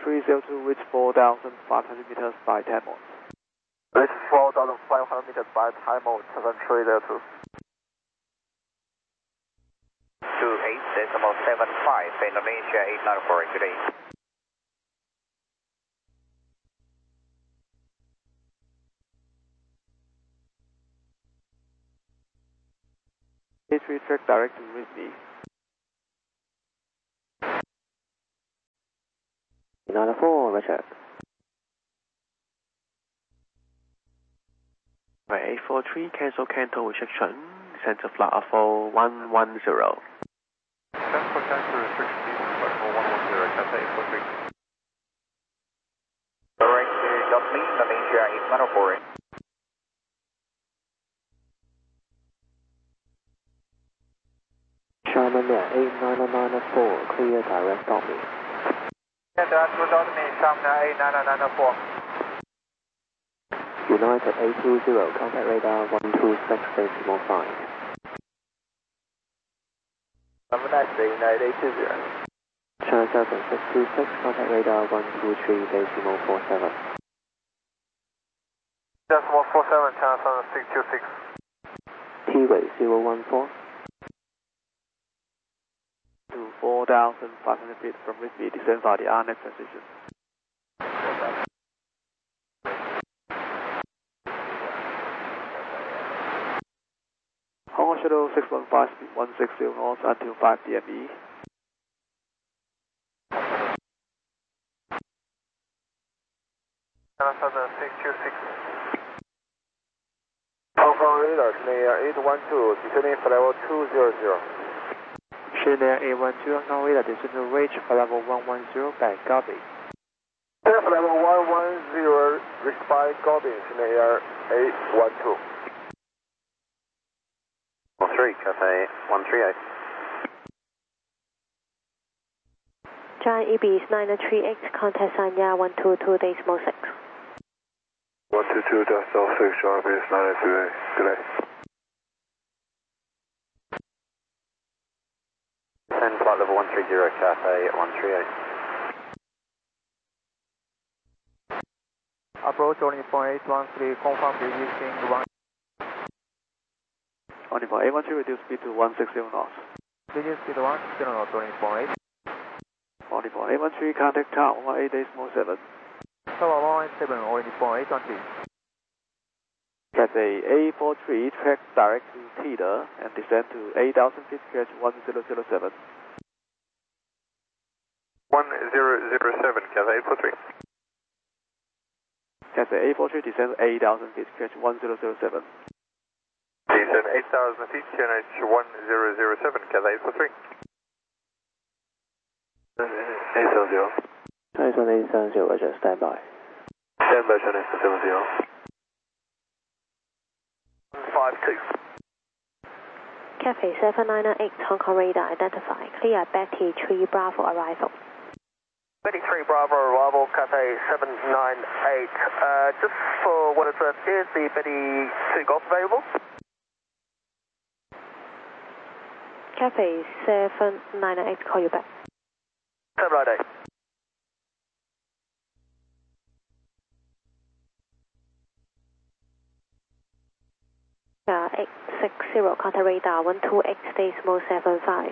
A302 reach 4,500 meters by 10 knots. Reach 4,500 meters by time mode, 302. 28.75, Indonesia 894, good day. A3 track direct to Whitney. 994, Roger. A43, cancel Canto restriction, center flight AFO 110. Cancel restriction, level 110, Cathay 843. Alright, got me, Indonesia 894. Sharman 8994, clear direct on me. Without me, Sharman 8994. United 820, contact radar 126.5. Have a nice day, United 820. China 7626, contact radar 123.47. Decimal 47, China 7626. T-Way 014. To 4,500 feet from Whitby, descend via the RNet transition. Hong Kong Shuttle 615 speed 160 knots until 5 DME. China 7626. Hong Kong radar, Shanghai 812, descending for level 200. Shanghai 812, Hong Kong radar, descend to reach for level 110 by Gobi. For level 110, reached by Gobi, Shanghai 812. 13, Cathay 138. Giant EB is 938, contact Sanya 122.6. 122.6, Giant EB is 938, good day. Send flight level 130, Cathay 138. Approach only point 813, confirm reducing 1. Only for A13, reduce speed to 160 knots. Reduce speed 160 knots, only point 8. Only for A13, contact tower 18.7. Tower 117, only point 820. Cathay A43, track direct to Teeter and descend to 8,000 feet, catch 1007. 1007, Cathay 843. Cathay A43, descend 8,000 feet, catch 1007. Descend 8,000 feet, QNH 1007, Cathay 843. 870. 870, Roger, stand by. Stand by, China 870. 52. Cathay 7998, Hong Kong radar identified. Clear Betty 3 Bravo arrival. 23 Bravo arrival, Cathay 798. Just for what it's worth, is the Betty 2 Golf available? Cathay 7998, call you back. 798. Yeah, 860, contact radar 128.75.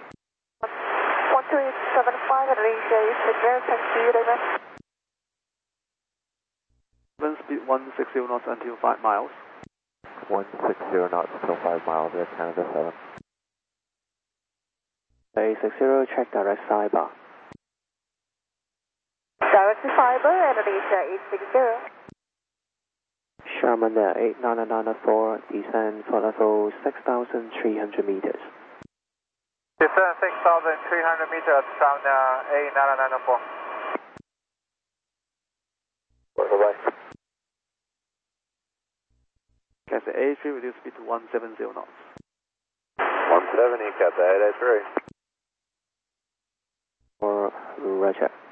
12875, Indonesia is clear, thank you, David. Wind speed 160 knots until 5 miles. 160 knots till 5 miles, Air Canada 7. A60, check direct sidebar. Direct to fiber, Indonesia 860. Sharman 8994, descend for level 6,300 meters. Descend 6,300 meters from 8994. Bye-bye. Cathay A3, reduce speed to 170 knots. 170, Cathay 883. Or Roger.